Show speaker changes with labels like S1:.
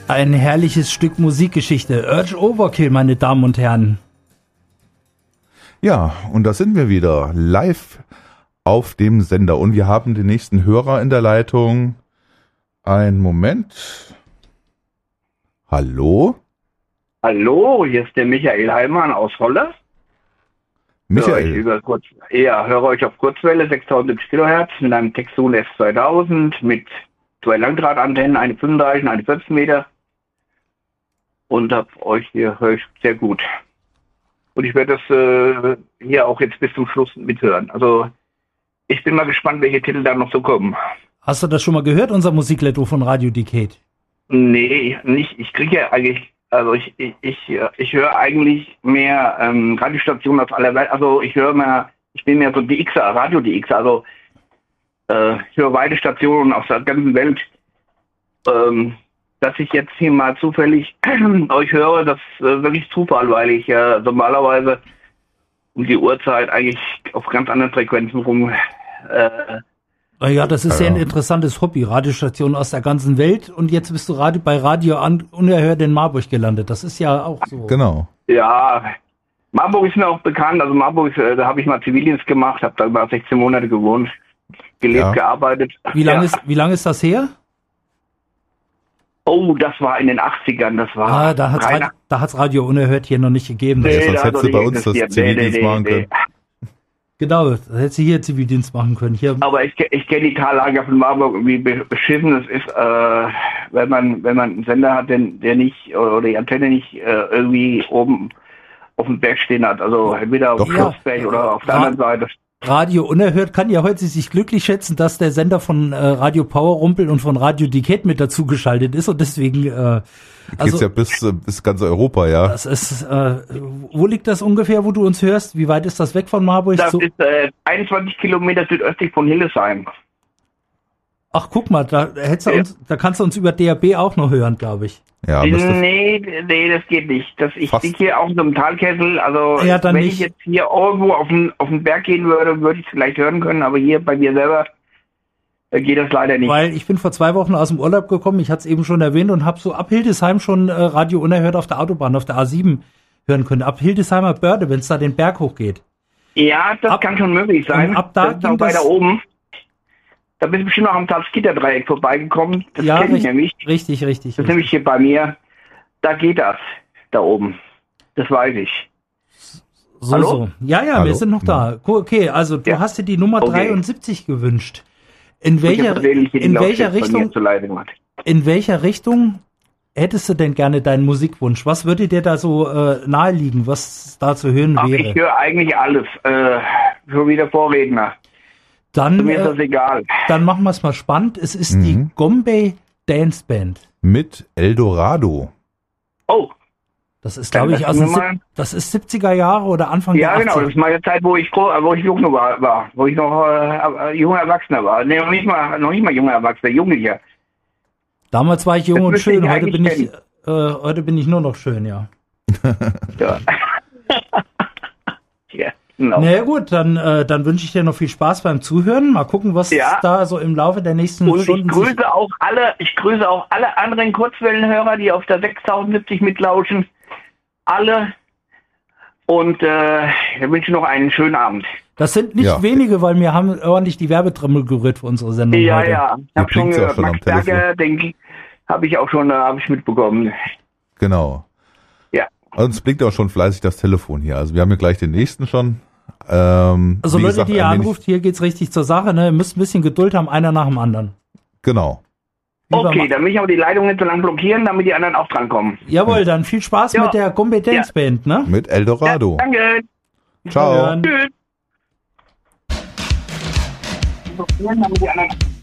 S1: Ein herrliches Stück Musikgeschichte. Urge Overkill, meine Damen und Herren.
S2: Ja, und da sind wir wieder live auf dem Sender. Und wir haben den nächsten Hörer in der Leitung. Einen Moment. Hallo?
S3: Hallo, hier ist der Michael Heimann aus Holle.
S2: Michael.
S3: Höre euch auf Kurzwelle, 6070 Kilohertz mit einem Texon S2000 mit 2 Langdrahtantennen, eine 35 und eine 14 Meter. Und höre ich sehr gut. Und ich werde das hier auch jetzt bis zum Schluss mithören. Also ich bin mal gespannt, welche Titel da noch so kommen.
S1: Hast du das schon mal gehört, unser Musikletto von Radio Decade?
S3: Nee, nicht. Ich kriege ja eigentlich, also ich höre eigentlich mehr Radiostationen aus aller Welt. Also ich bin mehr so DXer, Radio DXer. Also ich höre weite Stationen aus der ganzen Welt. Dass ich jetzt hier mal zufällig euch höre, das ist wirklich Zufall, weil ich normalerweise um die Uhrzeit eigentlich auf ganz anderen Frequenzen rum.
S1: Ja, das ist ja ein interessantes Hobby, Radiostationen aus der ganzen Welt, und jetzt bist du bei Radio Unerhört in Marburg gelandet. Das ist ja auch so.
S2: Genau.
S3: Ja, Marburg ist mir auch bekannt. Also Marburg, da habe ich mal Zivildienst gemacht, habe da über 16 Monate gewohnt, gelebt, gearbeitet.
S1: Wie lange ist das her?
S3: Oh, das war in den 80ern, das war...
S1: Da hat's Radio Unerhört hier noch nicht gegeben.
S2: Nee, sonst hättest du bei uns das Zivildienst machen können.
S1: Genau, das hättest du hier Zivildienst machen können. Hier.
S3: Aber ich kenne die Tallage von Marburg, wie beschissen es ist, wenn man einen Sender hat, der nicht, oder die Antenne nicht irgendwie oben auf dem Berg stehen hat. Also entweder auf dem Berg oder auf der anderen Seite.
S1: Radio Unerhört kann ja heute sich glücklich schätzen, dass der Sender von Radio Power Rumpel und von Radio Decade mit dazu geschaltet ist, und deswegen
S2: geht's ja bis ganz Europa, ja.
S1: Das ist, wo liegt das ungefähr, wo du uns hörst? Wie weit ist das weg von Marburg?
S3: Das ist 21 Kilometer südöstlich von Hildesheim.
S1: Ach, guck mal, da kannst du uns über DAB auch noch hören, glaube ich.
S2: Ja,
S3: nee, das geht nicht. Ich stehe hier auf so einem Talkessel, also wenn ich jetzt hier irgendwo auf den Berg gehen würde ich es vielleicht hören können, aber hier bei mir selber geht das leider nicht.
S1: Weil ich bin vor 2 Wochen aus dem Urlaub gekommen, ich hatte es eben schon erwähnt, und habe so ab Hildesheim schon Radio Unerhört auf der Autobahn, auf der A7 hören können. Ab Hildesheimer Börde, wenn es da den Berg hochgeht.
S3: Ja, das kann schon möglich sein.
S1: Ab da
S3: das ist auch weiter oben. Da bist du bestimmt noch am Salzgitterdreieck vorbeigekommen. Das kenne ich nämlich. Richtig. Das ist nämlich hier bei mir. Da geht das. Da oben. Das weiß ich.
S1: Hallo? So. Ja, Hallo? Wir sind noch da. Okay, also du hast dir die Nummer 73 gewünscht. In welcher Richtung hättest du denn gerne deinen Musikwunsch? Was würde dir da so naheliegen, was da zu hören wäre?
S3: Ich höre eigentlich alles. So wie der Vorredner.
S1: Dann,
S3: mir ist das egal.
S1: Dann machen wir es mal spannend. Es ist die Gombe Dance Band.
S2: Mit Eldorado.
S3: Oh.
S1: Das ist, glaube ich, das ist 70er Jahre oder Anfang der 80er. Ja, genau.
S3: Das ist meine Zeit, wo ich jung war. Wo ich noch junger Erwachsener war. Nee, noch nicht mal junger Erwachsener, Jugendlicher.
S1: Damals war ich jung und schön. Heute bin ich nur noch schön, ja.
S3: Ja.
S1: Ja. Genau. Na gut, dann wünsche ich dir noch viel Spaß beim Zuhören. Mal gucken, was da so im Laufe der nächsten Stunden...
S3: Ich grüße auch alle anderen Kurzwellenhörer, die auf der 6070 mitlauschen. Alle. Und ich wünsche noch einen schönen Abend.
S1: Das sind nicht wenige, weil wir haben ordentlich die Werbetrommel gerührt für unsere Sendung heute.
S3: Ja. Ich habe schon gehört, Max Berger, denke ich, habe ich mitbekommen.
S2: Genau. Uns blinkt auch schon fleißig das Telefon hier. Also wir haben ja gleich den nächsten schon.
S1: Also Leute, die ihr anruft, hier geht's richtig zur Sache. Ne? Ihr müsst ein bisschen Geduld haben, einer nach dem anderen.
S2: Genau.
S3: Okay, dann will ich aber die Leitung nicht so lang blockieren, damit die anderen auch drankommen.
S1: Jawohl, dann viel Spaß mit der Gombe Dance Band, ne?
S2: Mit Eldorado.
S3: Ja, danke.
S2: Ciao.
S3: Tschüss.